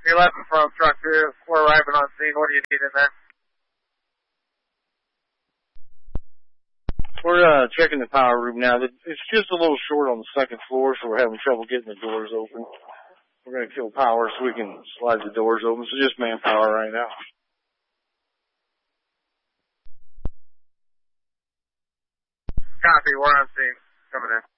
11 from truck 2. We're arriving on scene. What do you need in there? We're checking the power room now. It's just a little short on the second floor, so we're having trouble getting the doors open. We're going to kill power so we can slide the doors open. So just manpower right now. Copy. We're on scene. Coming in.